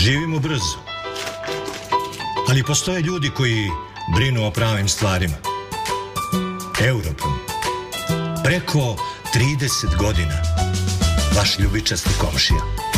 Živimo brzo. Ali postoje ljudi koji brinu o pravim stvarima. Europrom. Preko 30 godina. Vaš ljubičasti komšija.